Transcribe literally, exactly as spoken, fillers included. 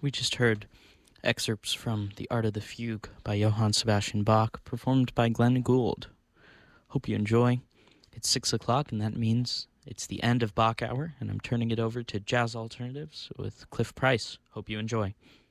We just heard excerpts from The Art of the Fugue by Johann Sebastian Bach, performed by Glenn Gould. Hope you enjoy. It's six o'clock, and that means it's the end of Bach Hour, and I'm turning it over to Jazz Alternatives with Cliff Price. Hope you enjoy.